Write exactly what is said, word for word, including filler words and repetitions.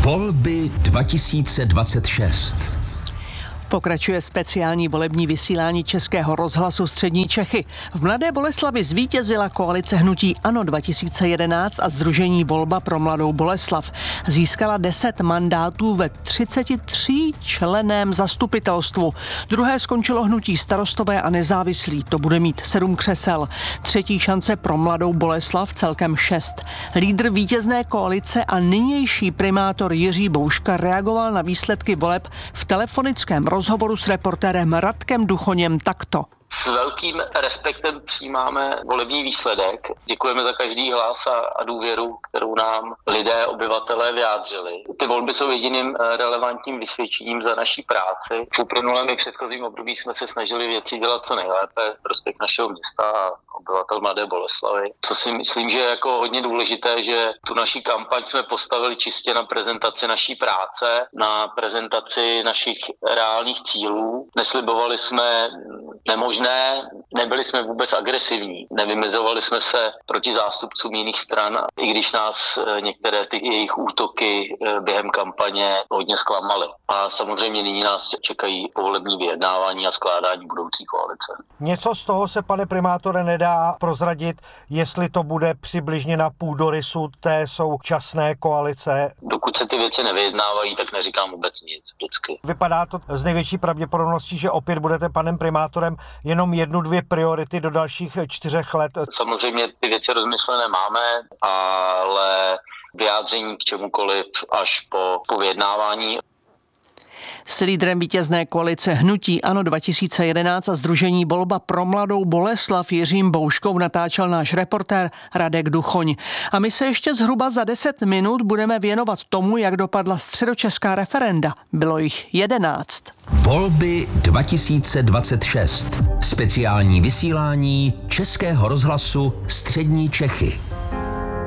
Volby dva tisíce dvacet šest. Pokračuje speciální volební vysílání Českého rozhlasu Střední Čechy. V Mladé Boleslavi zvítězila koalice hnutí ANO dva tisíce jedenáct a sdružení Volba pro Mladou Boleslav. Získala deset mandátů ve třiceti tří členném zastupitelstvu. Druhé skončilo hnutí Starostové a nezávislí. To bude mít sedm křesel. Třetí šance pro Mladou Boleslav celkem šest. Lídr vítězné koalice a nynější primátor Jiří Bouška reagoval na výsledky voleb v telefonickém rozhovoru rozhovoru s reportérem Radkem Duchoněm takto. S velkým respektem přijímáme volební výsledek. Děkujeme za každý hlas a, a důvěru, kterou nám lidé, obyvatelé vyjádřili. Ty volby jsou jediným relevantním vysvědčením za naší práci. V uplynulém i předchozím období jsme se snažili věci dělat co nejlépe v prospěch našeho města a obyvatel Mladé Boleslavy. Co si myslím, že je jako hodně důležité, že tu naší kampaň jsme postavili čistě na prezentaci naší práce, na prezentaci našich reálných cílů. Neslibovali jsme nemožné Ne, nebyli jsme vůbec agresivní, nevymezovali jsme se proti zástupcům jiných stran, i když nás některé ty jejich útoky během kampaně hodně zklamaly. A samozřejmě nyní nás čekají povolební vyjednávání a skládání budoucí koalice. Něco z toho se, pane primátore, nedá prozradit, jestli to bude přibližně na půdorysu té současné koalice? Dokud se ty věci nevyjednávají, tak neříkám vůbec nic vždycky. Vypadá to z největší pravděpodobností, že opět budete panem primátorem jenom jednu, dvě priority do dalších čtyřech let. Samozřejmě ty věci rozmyšlené máme, ale vyjádření k čemukoliv až po, po vyjednávání. S lídrem vítězné koalice hnutí ANO dva tisíce jedenáct a sdružení Volba pro Mladou Boleslav Jiřím Bouškou natáčel náš reportér Radek Duchoň. A my se ještě zhruba za deset minut budeme věnovat tomu, jak dopadla středočeská referenda. Bylo jich jedenáct. Volby dva tisíce dvacet šest. Speciální vysílání Českého rozhlasu Střední Čechy.